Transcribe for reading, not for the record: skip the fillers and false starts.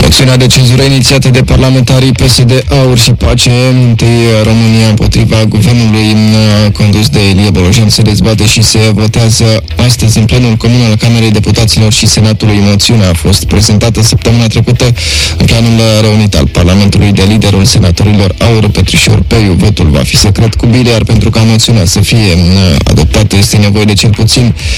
Moțiunea de cenzură inițiată de parlamentarii PSD, AUR și PACE, întâi România împotriva guvernului condus de Ilie Bolojan, se dezbate și se votează astăzi în plenul comun al Camerei Deputaților și Senatului. Moțiunea a fost prezentată săptămâna trecută în planul reunit al Parlamentului de liderul senatorilor AUR, Petrișor Peiu. Votul va fi secret cu bile, iar pentru ca moțiunea să fie adoptată este nevoie de cel puțin